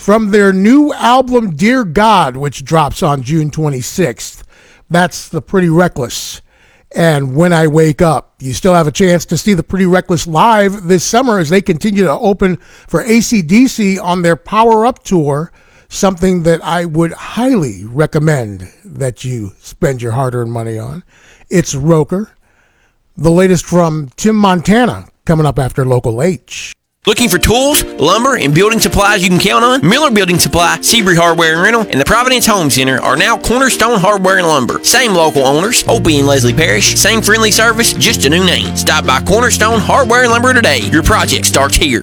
from their new album, Dear God, which drops on June 26th. That's The Pretty Reckless and When I Wake Up. You still have a chance to see The Pretty Reckless live this summer as they continue to open for AC/DC on their Power Up Tour, something that I would highly recommend that you spend your hard-earned money on. It's Roker. The latest from Tim Montana coming up after Local H. Looking for tools, lumber, and building supplies you can count on? Miller Building Supply, Seabury Hardware and Rental, and the Providence Home Center are now Cornerstone Hardware and Lumber. Same local owners, Opie and Leslie Parrish. Same friendly service, just a new name. Stop by Cornerstone Hardware and Lumber today. Your project starts here.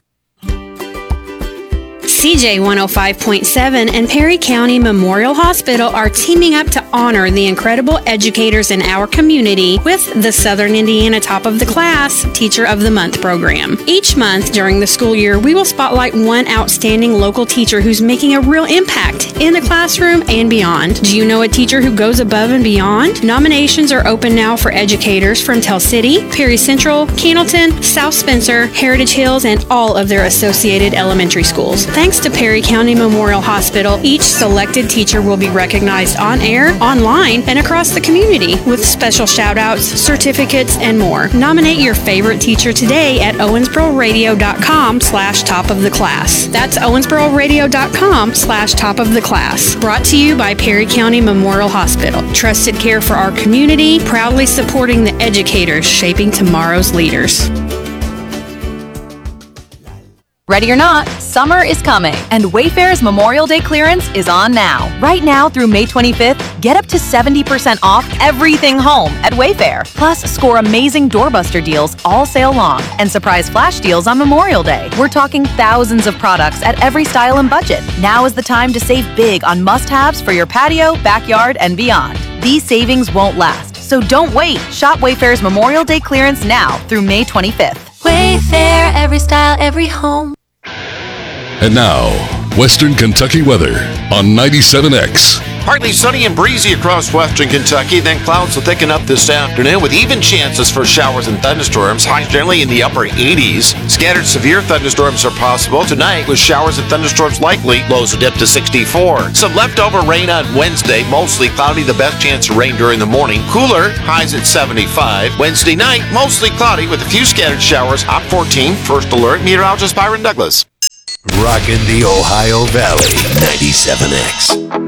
CJ 105.7 and Perry County Memorial Hospital are teaming up to honor the incredible educators in our community with the Southern Indiana Top of the Class Teacher of the Month program. Each month during the school year, we will spotlight one outstanding local teacher who's making a real impact in the classroom and beyond. Do you know a teacher who goes above and beyond? Nominations are open now for educators from Tell City, Perry Central, Cannleton, South Spencer, Heritage Hills, and all of their associated elementary schools. Thanks to Perry County Memorial Hospital, each selected teacher will be recognized on air, online, and across the community with special shout-outs, certificates, and more. Nominate your favorite teacher today at owensbororadio.com/top of the class. That's owensbororadio.com/top of the class. Brought to you by Perry County Memorial Hospital. Trusted care for our community, proudly supporting the educators shaping tomorrow's leaders. Ready or not, summer is coming, and Wayfair's Memorial Day clearance is on now. Right now through May 25th, get up to 70% off everything home at Wayfair. Plus, score amazing doorbuster deals all sale long and surprise flash deals on Memorial Day. We're talking thousands of products at every style and budget. Now is the time to save big on must-haves for your patio, backyard, and beyond. These savings won't last, so don't wait. Shop Wayfair's Memorial Day clearance now through May 25th. Wayfair, every style, every home. And now, Western Kentucky weather on 97X. Partly sunny and breezy across western Kentucky, then clouds will thicken up this afternoon with even chances for showers and thunderstorms, highs generally in the upper 80s. Scattered severe thunderstorms are possible tonight with showers and thunderstorms likely. Lows will dip to 64. Some leftover rain on Wednesday, mostly cloudy, the best chance of rain during the morning. Cooler, highs at 75. Wednesday night, mostly cloudy with a few scattered showers, hot 14. First alert, meteorologist Byron Douglas. Rockin' the Ohio Valley, 97X.